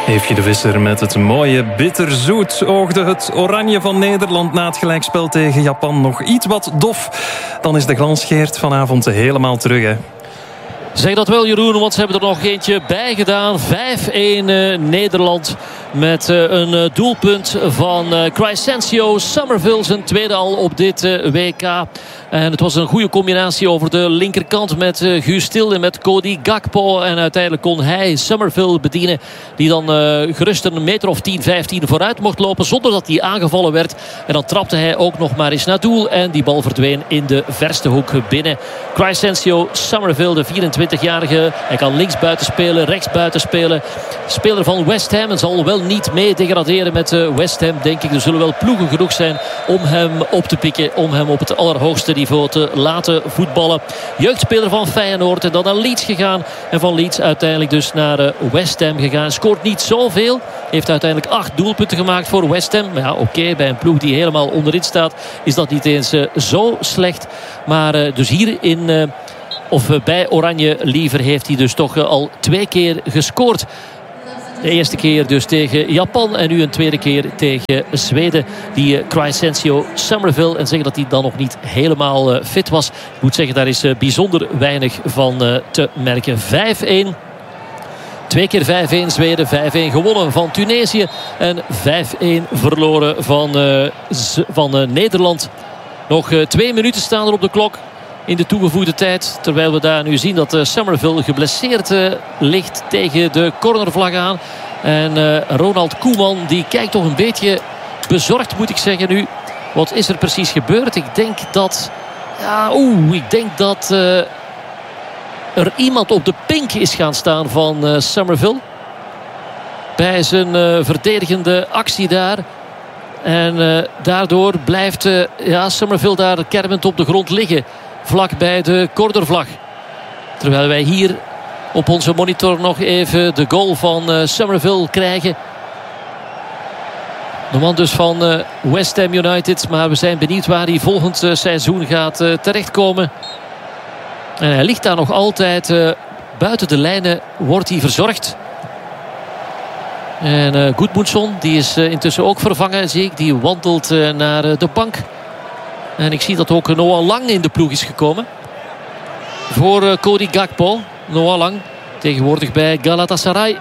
Eefje de Visser met het mooie bitterzoet. Oogde het oranje van Nederland na het gelijkspel tegen Japan nog iets wat dof. Dan is de glans, Geert, vanavond helemaal terug, hè? Zeg dat wel, Jeroen, want ze hebben er nog eentje bij gedaan. 5-1 Nederland met een doelpunt van Crysencio Summerville. Zijn tweede al op dit WK. En het was een goede combinatie over de linkerkant met Guus Til en met Cody Gakpo. En uiteindelijk kon hij Summerville bedienen, die dan gerust een meter of 10, 15 vooruit mocht lopen zonder dat hij aangevallen werd. En dan trapte hij ook nog maar eens naar doel. En die bal verdween in de verste hoek binnen. Crysencio Summerville, de 24-jarige. Hij kan links buiten spelen, rechts buiten spelen. Speler van West Ham en zal wel niet mee degraderen met West Ham, denk ik. Er zullen wel ploegen genoeg zijn om hem op te pikken, om hem op het allerhoogste niveau te laten voetballen. Jeugdspeler van Feyenoord en dan naar Leeds gegaan. En van Leeds uiteindelijk dus naar West Ham gegaan. Scoort niet zoveel. Heeft uiteindelijk 8 doelpunten gemaakt voor West Ham. Maar ja, oké, bij een ploeg die helemaal onderin staat is dat niet eens zo slecht. Maar dus hier in bij Oranje Liever heeft hij dus toch al 2 keer gescoord. De eerste keer dus tegen Japan en nu een tweede keer tegen Zweden. Die Crysencio Summerville. En zeggen dat hij dan nog niet helemaal fit was. Ik moet zeggen, daar is bijzonder weinig van te merken. 5-1. 2 keer 5-1 Zweden, 5-1 gewonnen van Tunesië. En 5-1 verloren van Nederland. Nog 2 minuten staan er op de klok in de toegevoegde tijd. Terwijl we daar nu zien dat Summerville geblesseerd ligt tegen de cornervlag aan. En Ronald Koeman die kijkt toch een beetje bezorgd, moet ik zeggen nu. Wat is er precies gebeurd? Ik denk dat... er iemand op de pink is gaan staan van Summerville. Bij zijn verdedigende actie daar. En daardoor blijft Summerville daar kermend op de grond liggen. Vlak bij de cornervlag. Terwijl wij hier op onze monitor nog even de goal van Summerville krijgen. De man dus van West Ham United. Maar we zijn benieuwd waar hij volgend seizoen gaat terechtkomen. En hij ligt daar nog altijd buiten de lijnen. Wordt hij verzorgd. En Gudmundsson, die is intussen ook vervangen, zie ik. Die wandelt naar de bank. En ik zie dat ook Noah Lang in de ploeg is gekomen. Voor Cody Gakpo. Noah Lang tegenwoordig bij Galatasaray.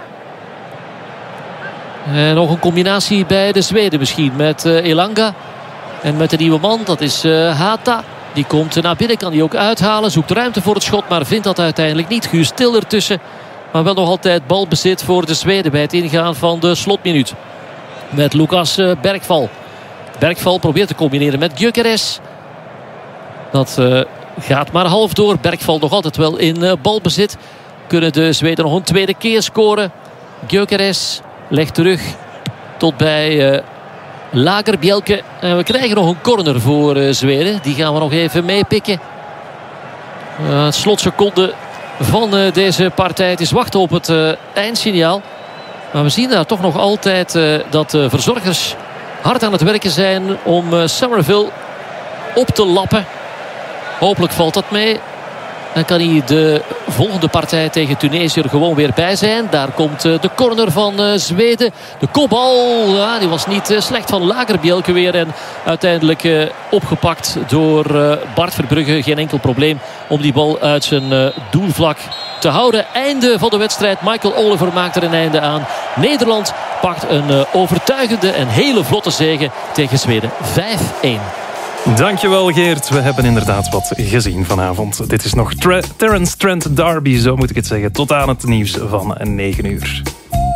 En nog een combinatie bij de Zweden misschien. Met Elanga. En met de nieuwe man, dat is Hata. Die komt naar binnen, kan die ook uithalen. Zoekt ruimte voor het schot, maar vindt dat uiteindelijk niet. Guus Til ertussen. Maar wel nog altijd balbezit voor de Zweden bij het ingaan van de slotminuut. Met Lucas Bergval. Bergval probeert te combineren met Gyökeres. Dat gaat maar half door. Bergval nog altijd wel in balbezit. Kunnen de Zweden nog een tweede keer scoren. Gyökeres legt terug tot bij Lagerbielke. En we krijgen nog een corner voor Zweden. Die gaan we nog even meepikken. Slotseconde van deze partij. Het is wachten op het eindsignaal. Maar we zien daar toch nog altijd dat de verzorgers hard aan het werken zijn om Summerville op te lappen. Hopelijk valt dat mee. Dan kan hij de volgende partij tegen Tunesië er gewoon weer bij zijn. Daar komt de corner van Zweden. De kopbal, die was niet slecht van Lagerbielke weer. En uiteindelijk opgepakt door Bart Verbrugge. Geen enkel probleem om die bal uit zijn doelvlak te houden. Einde van de wedstrijd. Michael Oliver maakt er een einde aan. Nederland pakt een overtuigende en hele vlotte zege tegen Zweden. 5-1. Dankjewel, Geert. We hebben inderdaad wat gezien vanavond. Dit is nog Terence Trent D'Arby, zo moet ik het zeggen. Tot aan het nieuws van 9 uur.